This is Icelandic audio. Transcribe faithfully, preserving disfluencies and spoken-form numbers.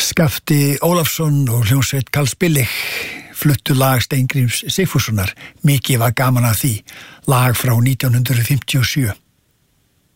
Skafti Ólafsson og hljómsveit Karls Billig fluttu lag Steingríms Sigfússonar. Mikið var gaman af því. Lag frá nítján hundruð fimmtíu og sjö.